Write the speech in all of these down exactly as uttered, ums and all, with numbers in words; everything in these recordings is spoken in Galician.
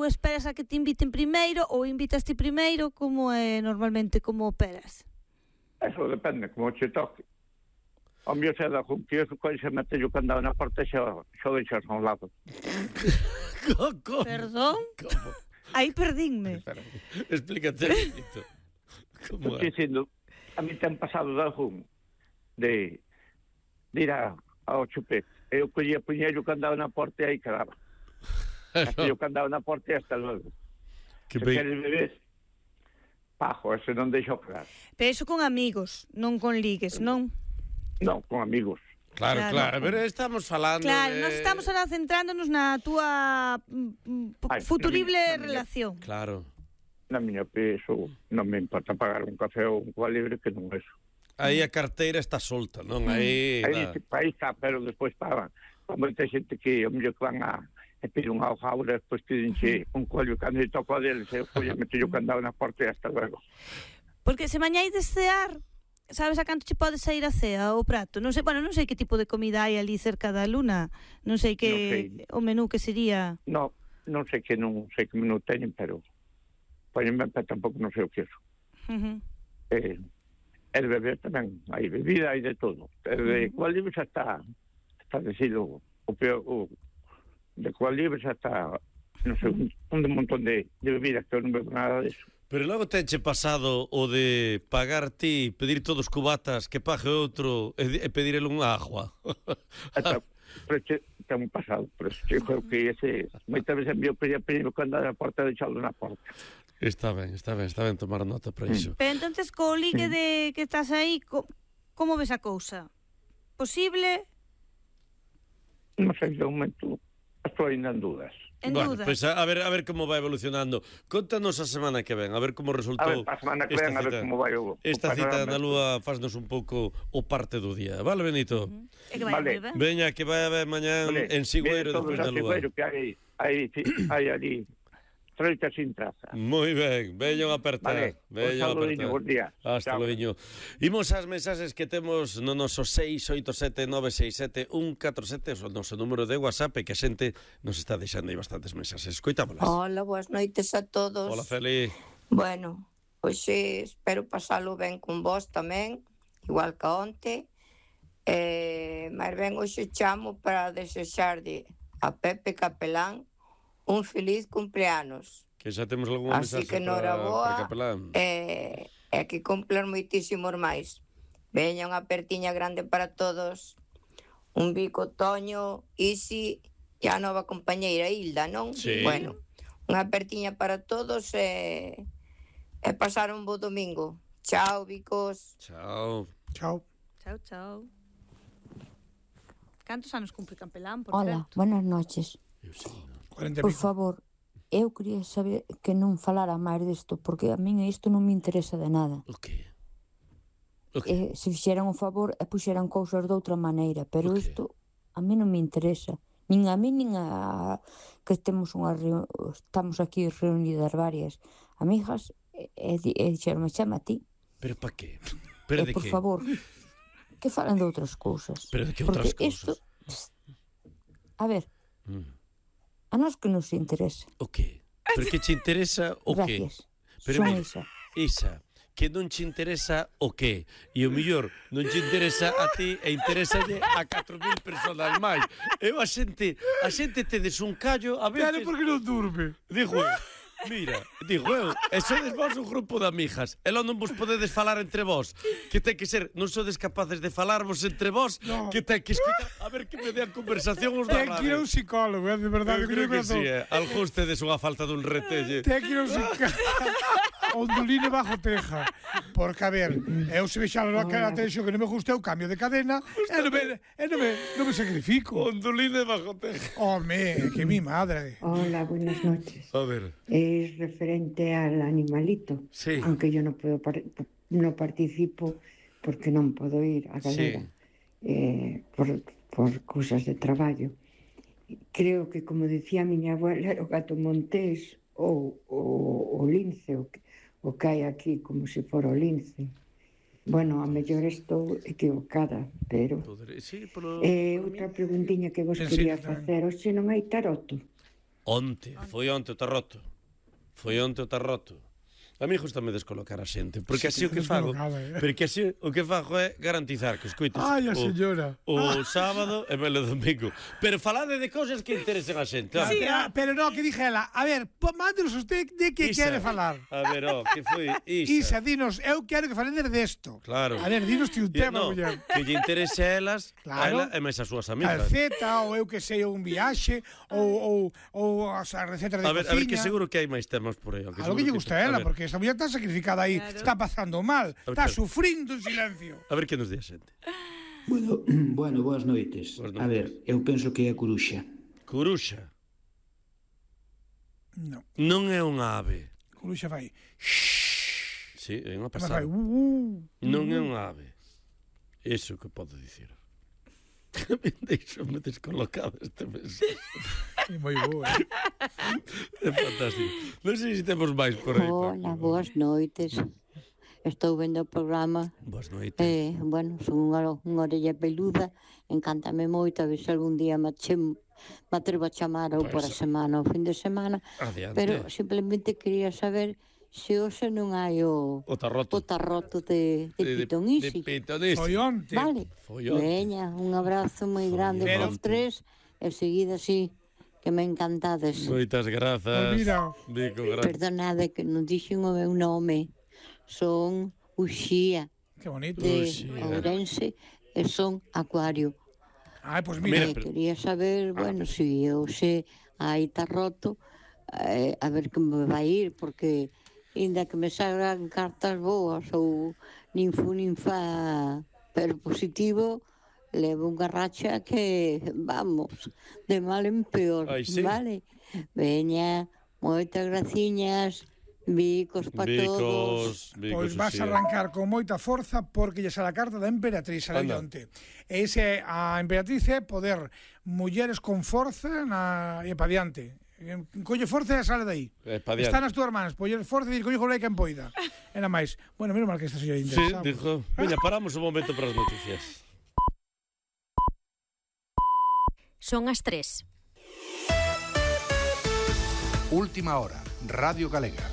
ou esperas a que te inviten primeiro ou invitas ti primeiro, como é normalmente como operas? Eso depende, como che toque. O mío se da con que eso coixe mete yo candado na porta xa, xa deixas a un lado. ¿Cómo? Perdón? ¿Cómo? Aí perdínme. Espera, explícate, Benito. ¿Cómo Estoy é? dicindo, a mí te han pasado de algún de, de ir a, ao chupete. Eu collía puñer o candado na porta e aí quedaba. Hasta yo candado na porta e hasta luego. Que Se ben- queres beber, pajo, ese non deixo quedar. Pero iso con amigos, non con ligues, non? Non, con amigos. Claro, Claro. claro, pero estamos falando Claro, de... nós estamos ahora centrándonos na túa mm, mm, Ai, futurible na miña- na miña- relación. Claro. Na miña peso non me importa pagar un café ou un cuba libre que non eso. Aí a carteira está solta, non? Aí... Aí, dá. aí está, pero despois pagan. Como moita xente que o mellor que van a e piden unha hoja ahora, despois pidenche un collo cando lle toco a deles, eu colle meto o candado na porta e hasta luego. Porque se mañá ides cear, sabes a canto che podes sair a cea o prato? Non sei, bueno, non sei que tipo de comida hai ali cerca da Luna. Non sei que Non sei. o menú que sería. No, non sei que non sei que menú teñen, pero poñenme, pero tampouco non sei o que é. Uh-huh. Eh, e de beber tamén, hai bebida, hai de todo. Pero de cual libre xa está, está decido o peor, o, de cual libre xa está, non sei, un, un montón de, de bebidas que eu non bebo nada de eso. Pero logo teche pasado o de pagar ti, pedir todos cubatas, que pague outro e, e pedir el unha agua. Ata, pero che, ten un pasado, pero che, creo que ese, moitas veces envío pedir pedir o candado na porta e deixalo na porta. Está ben, está ben, está ben tomar nota para iso. Pero entonces co ligue de que estás aí, co, como ves a cousa? Posible? Non sei, de momento, estou ainda en dudas. En Bueno, duda. pois pues a, a ver a ver como vai evolucionando. Contanos a semana que ven, a ver como A resultou. ver, a semana que esta ven, a ver cita. como vai o... Esta o cita panorama. na Lúa faznos un pouco o parte do día. Vale, Benito? É que vai Vale. moi ben. Veña, que vai haber mañá Vale, en Sigüeiro mire, todos despois da a Lúa. Sigüeiro que hai, hai, hai ali troita sin traza. Moi ben, veño a apertar. Vale, un Veño a saludiño, apertar. bons días. Hasta Chao. logo. Imos ás mensaxes que temos no noso seis oito sete nove seis sete un catro sete, o noso número de WhatsApp, e que a xente nos está deixando aí bastantes mensaxes. Escoitámolas. Hola, boas noites a todos. Hola, Celi. Bueno, hoxe espero pasalo ben con vos tamén, igual que onte. Eh, máis ben hoxe chamo para desexarde a Pepe Capelán un feliz cumpleanos. Que xa temos algunha Así mensaxe que para, noraboa, para Capelán. eh, e que cumplan moitísimos máis. Veña unha apertiña grande para todos. Un bico Toño, Isi e a nova compañeira Hilda, non? Sí. Bueno, unha apertiña para todos e, e pasar un bo domingo. Chao, bicos. Chao. Chao. Chao, chao. Cantos anos cumpre Campelán, por Hola, certo? buenas noches. Eu sei, non? cuarenta Por pico. favor, eu quería saber que non falara máis disto, porque a min isto non me interesa de nada. O que? O que? Eh, se fixeran un favor e puxeran cousas de outra maneira, pero Ok. isto a mí non me interesa. Nin a mí, nin a que temos unha reu... estamos aquí reunidas varias amigas e, e, e dixeronme, chama a ti. Pero pa qué? Pero E, de por que? favor, que falan de outras cousas. Pero de que Porque outras cousas? isto... A ver, Mm. a nós que nos interesa. O que? Pero que che interesa o que? Gracias. Pero Son mira, Isa. Isa, que non che interesa o que? E o mellor non che interesa a ti e interesalle a catro mil personas máis. Eu a xente, a xente tedes un callo a Claro, veces. porque non durme. Digo eu, mira, digo eu, e sodes vos un grupo de amigas, e logo non vos podedes falar entre vos, que ten que ser, non sodes capaces de falarvos entre vos, No. que ten que escutar, a ver que me dean conversación os da Ten que ir a radio. un psicólogo, é de verdade. Eu creo que sí, eh. Algúns tedes unha falta dun retelle. Ten que ir a un psicólogo. Onduline bajo teja. Porque, a ver, eu se vexalo na cara tenxo que non me gusta o cambio de cadena e non me, e non me, non me sacrifico. Onduline bajo teja. Home, que mi madre. Hola, buenas noches. A ver. Es referente al animalito, Sí. aunque yo no puedo par- no participo porque non podo ir a galera eh, por, por cousas de traballo. Creo que, como decía a miña abuela, era o gato montés ou o, o lince, o, que- o que hai aquí como se fora o lince. Bueno, a mellor estou equivocada, pero... Poder, sí, polo, Eh, polo outra mí. preguntiña que vos En quería serio, tamén. facer, hoxe non hai taroto. Onte, foi onte o tarroto. Foi onte o tarroto. A mí gustame descolocar a xente, porque así o que fago, porque así o que fago é garantizar que escoites Ai, a señora. o, o sábado e velo domingo. Pero falade de cousas que interesen a xente. Sí, ah, pero no, que dije ela, a ver, mándenos usted de que Isa, quere falar. A ver, oh, que foi Isa, Isa. dinos, eu quero que faledes desto. Claro. A ver, dinos ti un tema, no, muller. que lle interese a elas, Claro. a ela e máis as súas amigas. Calceta, ou eu que sei, un viaxe, ou, ou, ou as recetas de A ver, cociña. a ver, que seguro que hai máis temas por aí. A lo que lle gusta a ela, porque esta muller está sacrificada aí, Claro. está pasando mal, ver, está claro. sufrindo en silencio. A ver que nos di a xente. Bueno, bueno, boas noites. Boas A ver, eu penso que é a coruxa. Coruxa No, non é unha ave. Coruxa fai. Sí, é unha Mas pasada. fai. Uh, uh, Non é unha ave. Iso que podo dicir. Deixo-me descolocado este mes. é moi boa. É fantástico. Non sei se temos máis por aí. Hola, boas noites. Estou vendo o programa. Boas noites. Eh, bueno, son unha, unha orella peluda. Encántame moito a ver se algún día me, chemo, me atrevo a chamar ou Pois, por a semana ou fin de semana. Adiante. Pero simplemente quería saber se hoxe non hai o, O tarroto. o tarroto de, de, de Pitonisi. De Pitonisi. Foi onte. Vale. Foi onte. Veña, un abrazo moi Foi grande onte. aos tres e seguida así que me encantades. Moitas grazas. Pois mira. Dico, grazas. Perdonade que non dixen o meu nome. Son Uxía Que bonito. de Uxía. Ourense e son Acuario. Ai, pois Mira, mira, Eh, pero- quería saber, bueno, si hoxe hai tarroto, eh, a ver que me vai ir, porque inda que me salgan cartas boas ou ninfo ninfa pero positivo, levo unha racha que, vamos, de mal en peor, Ai, sí. vale? Veña, moitas graciñas, bicos pa todos. Bicos, bicos. pois vas a Uxía. arrancar con moita forza porque lle sale a carta da emperatriz a Anda. onte. E ese, a emperatriz é poder mulleres con forza na, e pa diante. Colle forza e sale dai. Eh, pa Está diante. nas túas mans, poller forza e dir coño colei quen poida. Era máis. Bueno, menos mal que esta señora Sí, interesada. dijo. Veña, paramos un momento para as noticias. Son as tres. Última hora, Radio Galega.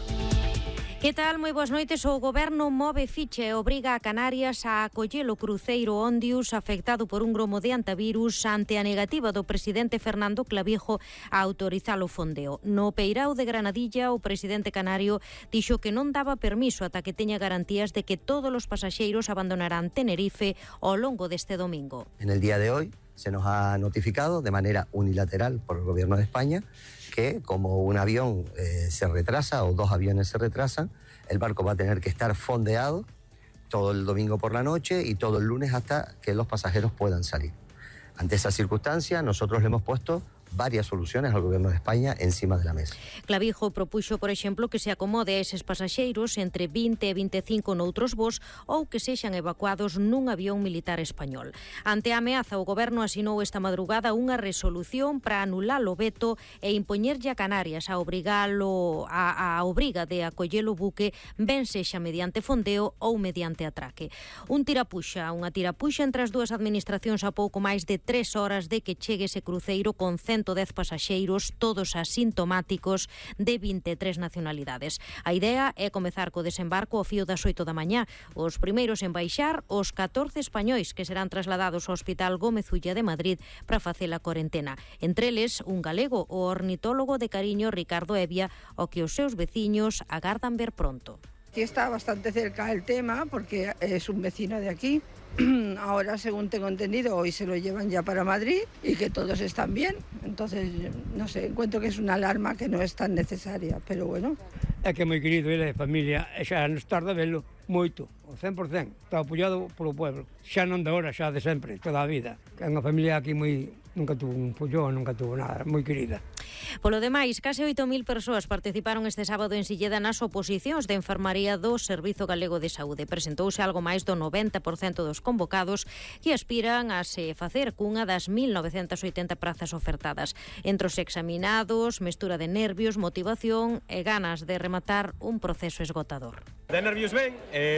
Que tal? Moi boas noites. O Goberno move ficha e obriga a Canarias a acoller o cruceiro Ondius afectado por un gromo de antivirus ante a negativa do presidente Fernando Clavijo a autorizar o fondeo. No Peirao de Granadilla, o presidente canario dixo que non daba permiso ata que teña garantías de que todos os pasaxeiros abandonarán Tenerife ao longo deste domingo. En el día de hoy se nos ha notificado de manera unilateral por el Gobierno de España que como un avión eh, se retrasa o dos aviones se retrasan, el barco va a tener que estar fondeado todo el domingo por la noche y todo el lunes hasta que los pasajeros puedan salir. Ante esa circunstancia, nosotros le hemos puesto varias soluciones al Gobierno de España encima de la mesa. Clavijo propuxo, por exemplo, que se acomode a eses pasaxeiros entre vinte e vinte e cinco noutros voos ou que sexan evacuados nun avión militar español. Ante a ameaza, o Goberno asinou esta madrugada unha resolución para anular o veto e impoñerlle a Canarias a obrigalo a, a obriga de acoller o buque ben sexa mediante fondeo ou mediante atraque. Un tirapuxa, unha tirapuxa entre as dúas administracións a pouco máis de tres horas de que chegue ese cruceiro con ciento dez pasaxeiros, todos asintomáticos de vinte e tres nacionalidades. A idea é comezar co desembarco ao fío das oito da mañá. Os primeiros en baixar, os catorce españois que serán trasladados ao Hospital Gómez Ulla de Madrid para facer a cuarentena. Entre eles, un galego, o ornitólogo de cariño Ricardo Evia, o que os seus veciños agardan ver pronto. Aquí está bastante cerca el tema porque es un vecino de aquí. Ahora, según tengo entendido, hoy se lo llevan ya para Madrid y que todos están bien. Entonces, no sé, encuentro que es una alarma que no es tan necesaria, pero bueno. É que é moi querido ele, a familia, e xa nos tarda velo moito, o cen por cen, está apoiado polo pueblo. Xa non de hora, xa de sempre, toda a vida. É unha familia aquí moi, nunca tuvo un follón, nunca tuvo nada, moi querida. Polo demais, case oito mil persoas participaron este sábado en Silleda nas oposicións de enfermaría do Servizo Galego de Saúde. Presentouse algo máis do noventa por cento dos convocados que aspiran a se facer cunha das mil novecentas oitenta prazas ofertadas. Entre os examinados, mestura de nervios, motivación e ganas de rematar un proceso esgotador. De nervios ben, eh, preparando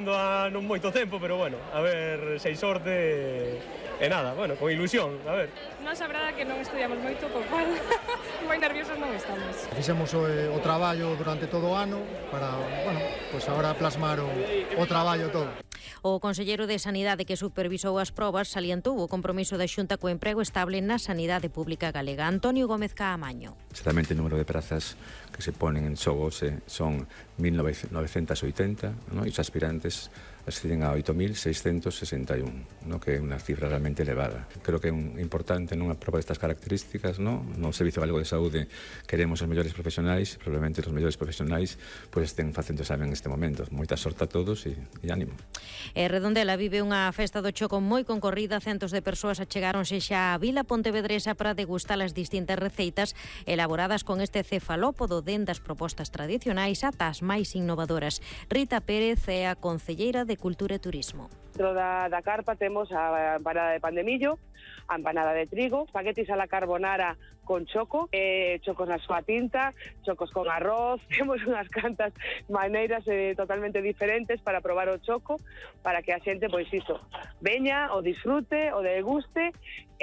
esperando a non moito tempo, pero bueno, a ver se hai sorte e nada, bueno, con ilusión, a ver. Nos a verdade que non estudiamos moito, co cual moi nerviosos non estamos. Fixemos o, o traballo durante todo o ano para, bueno, pois agora plasmar o, o traballo todo. O conselleiro de Sanidade que supervisou as probas salientou o compromiso da Xunta co emprego estable na sanidade pública galega. Antonio Gómez Caamaño. Exactamente o número de prazas que se ponen en xogo son mil novecientos oitenta, ¿no? E os aspirantes ascienden a oito mil seiscentos sesenta e un, ¿no? Que é unha cifra realmente elevada. Creo que é un, importante nunha prova destas características, ¿no? No Servicio Galego de Saúde queremos os mellores profesionais, probablemente os mellores profesionais pues, estén facendo examen neste momento. Moita sorte a todos e, e ánimo. E Redondela vive unha festa do choco moi concorrida. Centos de persoas achegáronse xa á Vila Pontevedresa para degustar as distintas receitas elaboradas con este cefalópodo, dende as propostas tradicionais ata as máis innovadoras. Rita Pérez é a concelleira de Cultura e Turismo. Dentro da, da carpa temos a empanada de pan de millo, a empanada de trigo, espaguetis a la carbonara con choco, eh, chocos na súa tinta, chocos con arroz. Temos unhas cantas maneiras eh, totalmente diferentes para probar o choco, para que a xente, pois iso, veña, o disfrute, o deguste,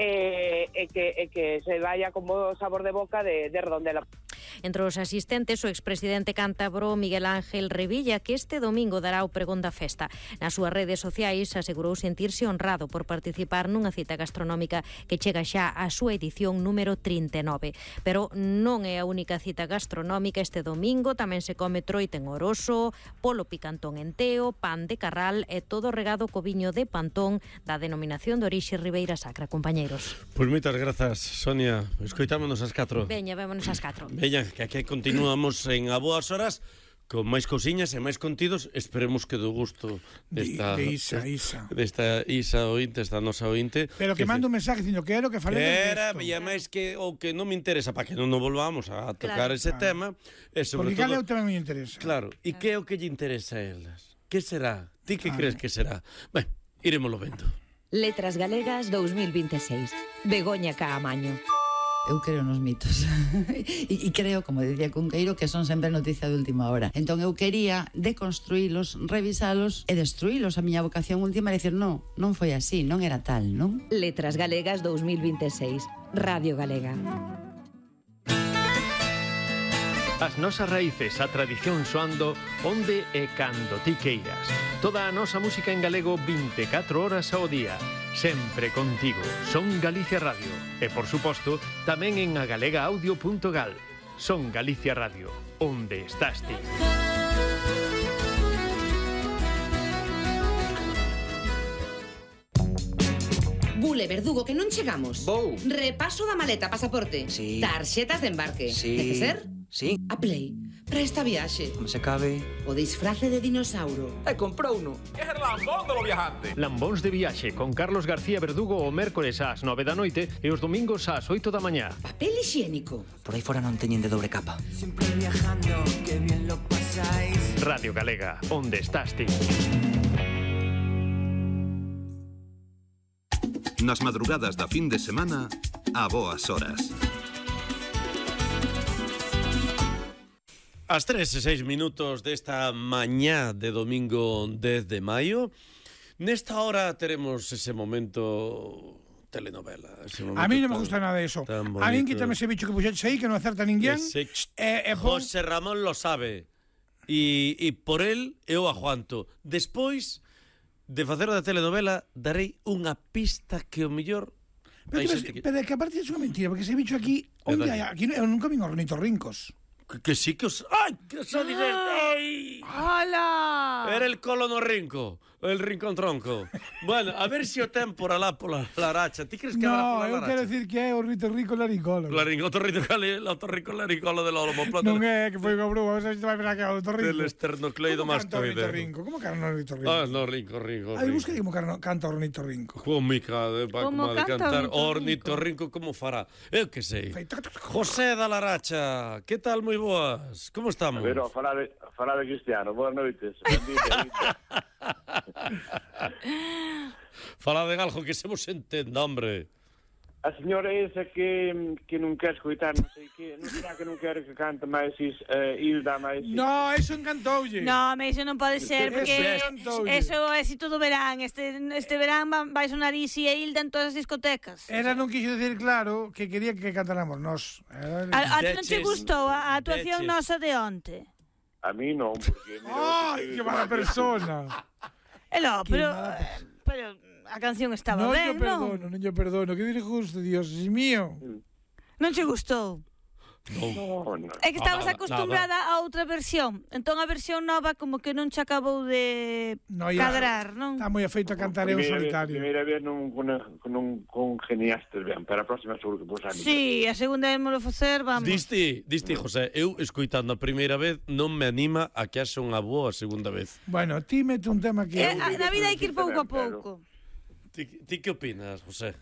e, e, que, e que se vaya con bo sabor de boca de, de Redondela. Entre os asistentes, o expresidente cántabro Miguel Ángel Revilla, que este domingo dará o pregón da festa. Nas súas redes sociais asegurou sentirse honrado por participar nunha cita gastronómica que chega xa á súa edición número trinta e nove. Pero non é a única cita gastronómica. Este domingo tamén se come troite en Oroso, polo picantón en Teo, pan de Carral e todo regado co viño de Pantón da denominación de orixe Ribeira Sacra. Compañeiros. Pois moitas grazas, Sonia. Escoitámonos ás catro. Veña, vémonos ás catro. Veña, que aquí continuamos en a boas horas con máis cousiñas e máis contidos. Esperemos que do gusto desta de, de Isa, Isa. desta Isa ointe, esta nosa ointe. Pero que, que manda un mensaje dicindo que era o que falei. Era, e máis que o que non me interesa, para que non nos volvamos a tocar claro, ese claro. tema. E sobre porque todo, cal é o tema que me interesa. Claro, e que é o que lle interesa a elas? Que será? Ti que ah, crees que será? Ben, iremoslo vendo. Letras Galegas dous mil vinte e seis. Begoña Caamaño. Eu creo nos mitos e, e creo, como dicía Cunqueiro, que son sempre noticia de última hora. Entón eu quería deconstruílos, revisalos e destruílos. A miña vocación última era dicir, non, non foi así, non era tal, non? Letras Galegas dous mil vinte e seis. Radio Galega. As nosas raíces, a tradición soando onde e cando ti queiras. Toda a nosa música en galego vinte e catro horas ao día. Sempre contigo. Son Galicia Radio. E, por suposto, tamén en agalegaaudio punto gal. Son Galicia Radio. Onde estás ti? Bule, Verdugo, que non chegamos. Vou. Repaso da maleta, pasaporte. Sí. Tarxetas de embarque. Sí. Neceser? Sí. A Play. Para esta viaxe. Como se cabe. O disfrace de dinosauro. E comprou uno. É el lambón de lo viajante. Lambóns de viaxe con Carlos García Verdugo o mércores ás nove da noite e os domingos ás oito da mañá. Papel higiénico. Por aí fora non teñen de dobre capa. Siempre viajando, que bien lo pasáis. Radio Galega, onde estás ti? Nas madrugadas da fin de semana, a boas horas. As tres e seis minutos desta mañá de domingo dez de maio. Nesta hora teremos ese momento telenovela. Ese momento a mí non me tan, gusta nada de eso. A mí quítame ese bicho que puxeches aí que non acerta ninguén. Ese, eh, eh, José Ramón lo sabe. E, e por él eu aguanto. Despois de facer da telenovela darei unha pista que o mellor... Pero, que... pero é que aparte é unha mentira, porque ese bicho aquí... Onde hai? Aquí eu nunca vin ornitorrincos. Que, que sí que os... ¡Ay! Que os dices... ¡Ay! ¡Hala! Era el colono rinco, el rincón tronco. Bueno, a ver se si o ten por alá pola laracha. Ti crees que no, habrá pola laracha? No, eu quero decir que é o ornitorrinco laricolo. Larinco, o otorrinco laricolo del homoplata. Non é que foi unha brúa, a ver se vai ver que é o ornitorrinco. Del esternocleido mastoide. Como canta o ornitorrinco? Ah, no, rinco, rinco. Aí busca como canta o ornitorrinco. Como mica, como de cantar ornitorrinco, como fará? Eu que sei. José da Laracha, que tal, moi boas? Como estamos? Pero, fala de, fala de Cristiano, boas noites. Fala de algo que se vos entenda, hombre. A señora esa que, que non quer escoitar, non sei que, non será que non quer que cante máis is, uh, Hilda, máis... No, eso encantoulle. No, me iso non pode ser, porque Eso encantoulle. eso é si todo verán. Este, este verán va- vai sonar Isi e Hilda en todas as discotecas. Era non quixo decir claro que quería que cantáramos nós. Era... A, a ti non te gustou a, a actuación Deches. nosa de onte? A mí non, porque... Ai, que mala persona. Elo, pero... Pero a canción estaba Non ben, yo perdono, non? non yo perdono. Que disgusto, Dios mío. Non che gustou? No, no. É que estabas Nada, acostumbrada a outra versión. Entón a versión nova como que non che acabou de No, ya. cadrar, non? Está moi afeito a cantar eu Primeira vez- solitario. Primeira vez non, non, non congeniaste ben, pero a próxima seguro que vos ánimo. Sí, a segunda vez molo facer, vamos. Diste, diste, José, eu escoitando a primeira vez non me anima a que haxa unha boa segunda vez. Bueno, ti mete un tema que... Eh, a- na vida hai que ir pouco a pouco. Ti, ti que opinas, José?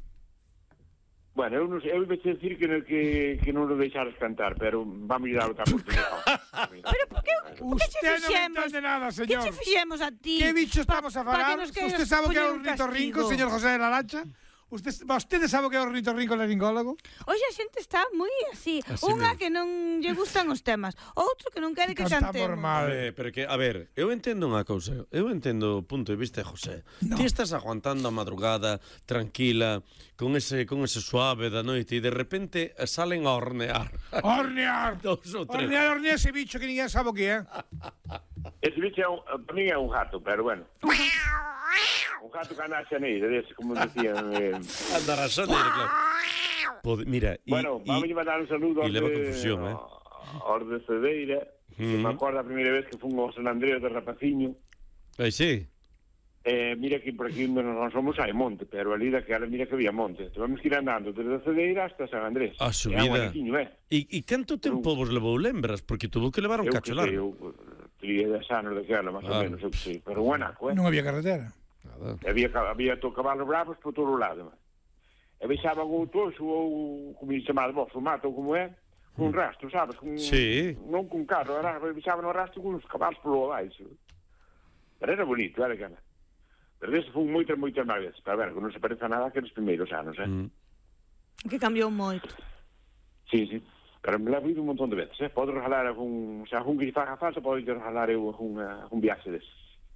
Bueno, eu non sei, eu iba a decir que, no- que, que non lo deixaras cantar, pero vamos a dar outra oportunidade. Pero por que, por que che Usted non me fixemos? entende nada, Que señor. che fixemos a ti? Que bicho Pa- estamos a pa que falar? nos queiras Usted sabe que é poñer o un ornitorrinco, castigo? señor José de la Lacha? Usted, vostede sabe o que é o ornitorrinco laringólogo? Hoxe a xente está moi así. Así Unha mesmo. que non lle gustan os temas, outro que non quere que cantemos. Eh, pero que, a ver, eu entendo unha cousa. Eu entendo o punto de vista de José. No. Ti estás aguantando a madrugada, tranquila, con ese con ese suave da noite e de repente salen a hornear. Hornear! Dos ou tres. Hornear, hornear ese bicho que ninguén sabe o que é. Ese bicho é un, para mí é un gato, pero bueno. Un gato canaxaneira, desse, como decían... Eh... Anda rasoneira, claro. Pode, mira, e, Bueno, vamos a mandar un saludo e aos leva de, confusión, eh? aos de Cedeira, que Mm. me acordo a primeira vez que fun ao San Andrés de Rapaciño. Aí sí. Eh, mira que por aquí onde non somos hai monte, pero ali daquela mira que había monte. Tivemos que ir andando desde Cedeira hasta San Andrés. A É un subida. aniquiño, eh? E, e canto tempo vos levou, lembras? Porque tuvo que levar un Eu cacho que sei, largo. eu teria dez anos daquela, máis ou Claro. menos, eu que sei. Pero un anaco, eh? Non había carretera. Nada. Había, ca- había to cabalos bravos por todo o lado. Man. E baixaban o toxo ou, como se chamado vos, o mato, ou como é, cun rastro, sabes? Cun, Sí. Non cun carro, era, baixaban o rastro con os cabalos polo abaixo. Pero era bonito, era cara. Pero dese fun moitas, moitas máis veces. Pero, bueno, que non se parece a nada que nos primeiros anos, eh? Mm. Que cambiou moito. Sí, sí. Pero me levo ido un montón de veces, eh? Podo regalar algún... O sea, algún que lle faga falta, podo regalar eu algún, algún viaxe deses.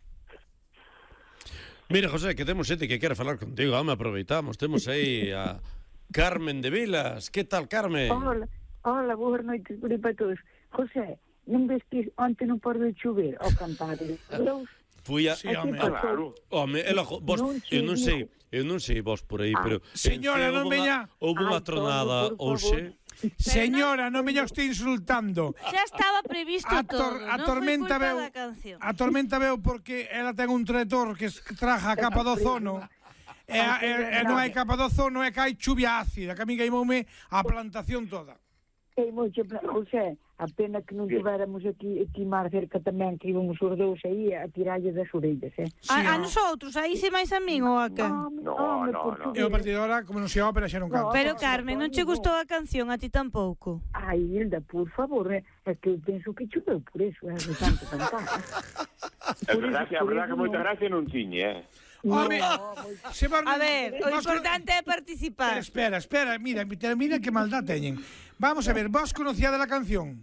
Mira, José, que temos xente que quere falar contigo. Vamos, aproveitamos. Temos aí a Carmen de Vilas. Que tal, Carmen? Hola, hola, boas noites por aí para todos. José, non ves que onte non pode chover ao cantar? Deus, Fui a... Sí, home. Claro. Home, ela, vos, Non eu non che sei, eu non sei vos por aí, Ah. pero... Señora, en non Cee houve veña... unha- Houve unha Ai, tronada Toño, por hoxe. Señora, non veña usted insultando. Xa estaba previsto A, todo, tor a non tormenta foi culpa veu da canción. a tormenta veu porque ela ten un tretor que es- que traja a capa do ozono e, a, e, e non hai capa do ozono e cai chuvia ácida que a mí queimoume a plantación toda. é moito, José, a pena que non tivéramos aquí, aquí mar cerca tamén, que íbamos os dous aí a tiralle das orellas, eh? A, a nosotros, aí se máis a min ou a ca? No, no, no. E a partir de ahora, como non se ópera, xa non canto. Pero Carmen, non che gustou a canción, a ti tampouco? Ai, Hilda, por favor, eh? É que eu penso que choveu por eso, é de tanto cantar. É verdade, a verdade que moita gracia non tiña, eh? Home, se van... A ver, o Vos- importante é participar. Espera, espera, mira, mira, mira que maldad teñen. Vamos a ver, vos conocíades a canción?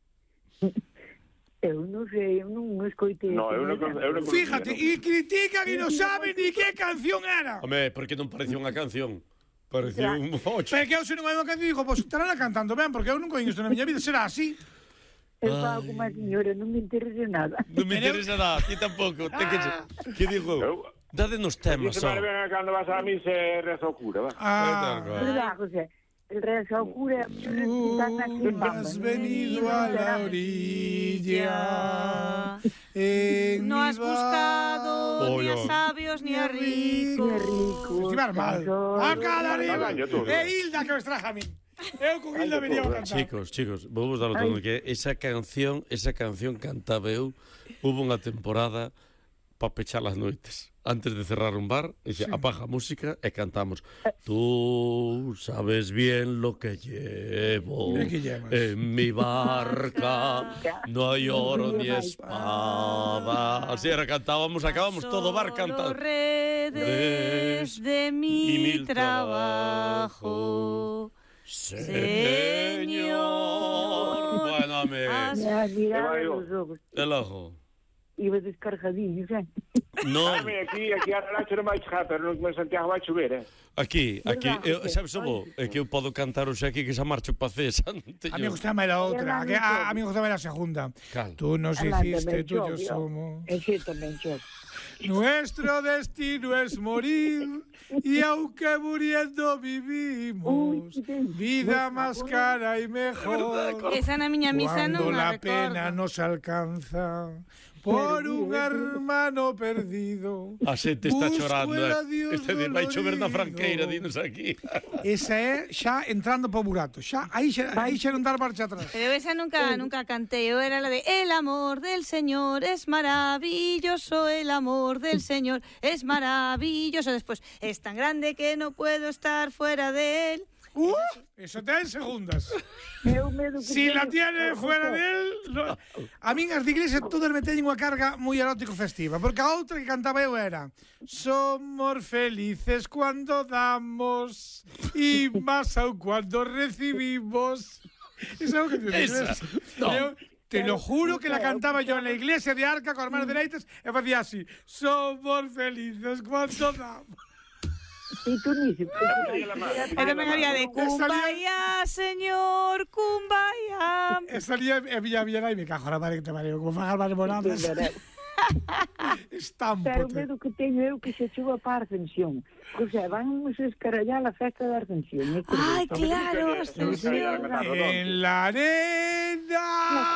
Eu non sei, eu non escoitei. No, eu non, eu non Fíjate, e critican e non saben ni que canción era. Home, porque non parecía unha canción. Parecía un ocho. Pero que eu se non hai unha canción, digo, pois estarán cantando ben, porque eu non coño isto na miña vida, será así. Eu fago como a señora, non me interesa nada. Non me interesa nada, ti tampouco. Ten que... Que digo? Dádenos temas, Dice, ó. madre, venga, cando vas a misa e reza o cura, va. Ah, Verdad, José, el rezo ao cura están aquí en Bamba. has venido a la orilla. En No has mi bar- buscado ni a Oy, oy. sabios ni a ricos. Estivar mal. A cada arriba. Daño todo. E Hilda que os traja a mí. Eu con Hilda venía a cantar. Chicos, chicos, vou vos dar o tono que esa canción, esa canción cantaba eu, hubo unha temporada para pechar as noites. Antes de cerrar un bar, dice, sí. apaga a música e cantamos. Tú sabes bien lo que llevo en mi barca, no hay oro ni espada. Así era, cantábamos, acabamos todo bar cantando. Redes de mi trabajo, Señor. Bueno, amigo. El ojo. Iba descargadinho, xa. Non. Aquí, aquí a relaxa non vai chegar, pero no Santiago vai chover, eh? Aquí, aquí, eu, sabes o bo? É que eu podo cantar hoxe aquí que xa marcho pa Cesa. A mí gustame la outra, a, a, a mí gustame la segunda. Cal? Tú nos hiciste, tú yo somos. Ese tamén yo. Nuestro destino es morir y aunque muriendo vivimos, vida más cara y mejor. Esa na miña misa non Cuando la a pena nos alcanza por un hermano perdido. A xente está chorando, eh. Este de vai chover na franqueira, dinos aquí. Esa é xa entrando po burato. Xa aí xa aí xa non dar marcha atrás. Pero esa nunca nunca cantei, eu era la de el amor del Señor es maravilloso, el amor del Señor es maravilloso. Después es tan grande que no puedo estar fuera de él. Uh, eso ten segundas. Si la tiene fuera de él, no. A min as de iglesia todas me teñen unha carga moi erótico festiva, porque a outra que cantaba eu era somos felices cuando damos y más aún cuando recibimos. Esa é o que te digo. No. Te lo juro que la cantaba yo en la iglesia de Arca con as manos dereitas e facía así: somos felices cuando damos. Y tú ni se E tamén había de Kumbaya, señor, Kumbaya. E salía e Villa Villana e me cajo la madre que te mareo, como fagas más moradas. Estampo. Pero o medo que teño eu que se chuva para a Ascensión. O sea, vamos a escarallar a festa da Ascensión. Ai, claro, Ascensión. En la arena.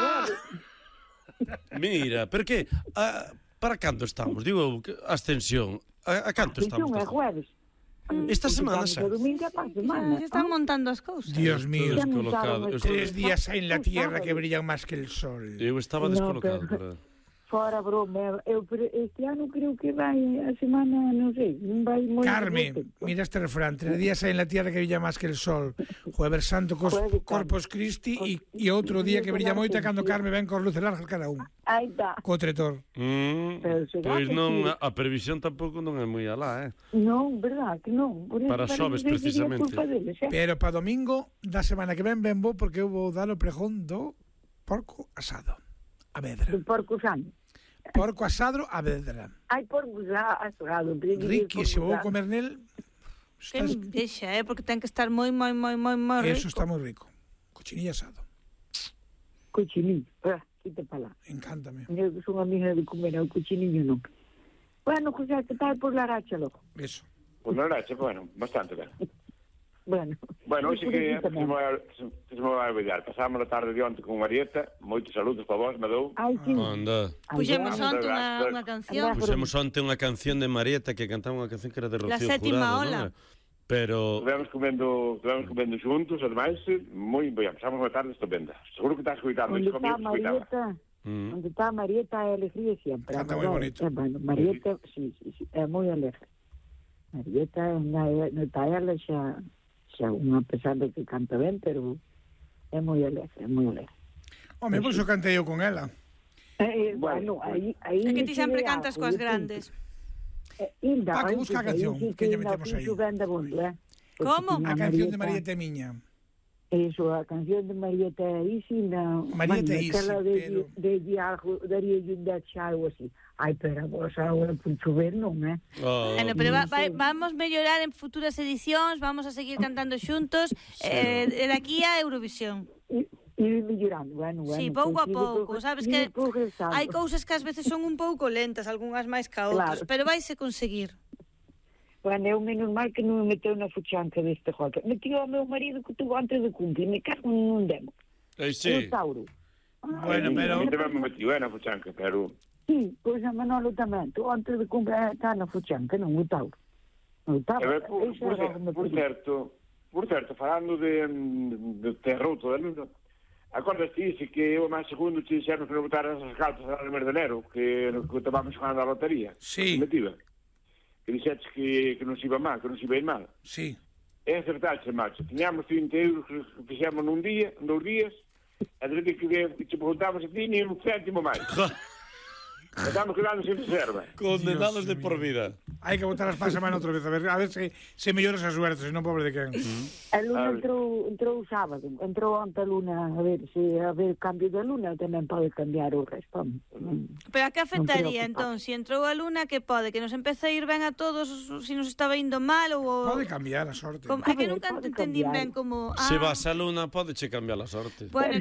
Mira, pero que para canto estamos? Digo, Ascensión. A, a canto estamos? Ascensión é jueves. Esta semana xa. Ya están montando as cousas. Dios mío, descolocado. Tres días hay en la tierra que brillan más que el sol. Eu estaba descolocado, verdad. Fora broma, eu este ano creo que vai a semana, non sei, non vai moi... Carmen, mira este refrán, tres días hay en la tierra que brilla más que el sol, Jueves Santo, cos, Corpus Christi, e, e outro día que brilla moito cando Carmen ven cos luces largas cada un. Aí está. Co tretor. Mm, pois non, a previsión tampouco non é moi alá, eh? Non, verdad, que non. Para xoves, precisamente. Pero para domingo da semana que ven ven vou porque eu vou dar o pregón do porco asado. A vedra. Do porco santo. Porco asado a vedra. Ai, porco asado. Riqui, se vou comer nel... Que envexa, eh? Porque ten que estar moi, moi, moi, moi, moi rico. Eso está moi rico. Cochinillo asado. Cochinillo, ah, quita para lá. Encántame. Eu son amiga de comer o cochinillo non. Bueno, José, que tal por la racha, loco? Eso. Por la racha, bueno, bastante ben. Bueno, bueno, hoxe que se me vai a olvidar. Pasamos a tarde de onte con Marieta. Moitos saludos para vos, Medou. Ai, sí. Anda. Puxemos onte unha, unha canción. Puxemos onte unha canción de Marieta que cantaba unha canción que era de Rocío Jurado. La sétima ola. ¿no? Pero... Estivemos comendo, estivemos comendo xuntos, ademais, moi ben. Pasamos unha tarde estupenda. Seguro que estás escoitando. Onde está Marieta? Mm. Onde está Marieta é alegría sempre. Canta moi bonito. É, bueno, Marieta, sí, sí, sí, é moi alegre. Marieta, non está ela xa... xa unha pesar de que canta ben, pero é moi alegre, é moi alegre. Home, por iso cantei eu con ela. Eh, bueno, aí... aí é que ti sempre cantas coas grandes. Eh, Hilda, Paco, busca a canción, que lle metemos aí. Como? A canción de Marieta Miña. Eso, a canción de Marieta Isi, na... Marieta Isi, pero... De Diago, daría un dacha algo así. Ai, pero vos agora por chover non, eh? Oh. Bueno, pero va, va, vamos mellorar en futuras edicións, vamos a seguir cantando xuntos, sí. eh, de aquí a Eurovisión. E mellorando, bueno, bueno. Sí, pouco a pouco, sabes que hai cousas que ás veces son un pouco lentas, algunhas máis que outras, claro. Pero vaise conseguir. Bueno, eu menos mal que non me meteu na fuchanca deste joque. Metió ao meu marido que tuvo antes de cumplir, me cago nun demo. Ei, sí. O Tauro. Bueno, pero... Eu me metió na fuchanca, pero... Sí, pois a Manolo tamén. Tu antes de cumprir está na fuchanca, non o Tauro. O Tauro. Eh, por, por, por, por certo, por certo, falando de, de terroto, Acordas ti, se que eu máis segundo te dixeron que non botaras as cartas a no mes de enero, que, que estábamos jugando a lotería. Sí. Estimativa. Que dixetes que, que non se iba mal, que non se iba ir mal. Sí. É acertaxe, macho. Tiñamos trinta euros que fixemos nun día, dous días, e de repente que te preguntamos a ti, ni un céntimo máis. Estamos quedando sin reserva. Condenados de por vida. Hai que botar as para a semana outra vez, a ver, a ver se, se melloras a suerte, se non pobre de quen. A luna entrou, entrou o sábado, entrou onte a luna, a ver se a ver cambio de luna tamén pode cambiar o resto. Pero a que afectaría, entón, se entrou a luna, que pode? Que nos empece a ir ben a todos, se nos estaba indo mal ou... Pode cambiar a sorte. Como, é que nunca entendín ben como... Se vas a luna, pode che cambiar a sorte. Bueno,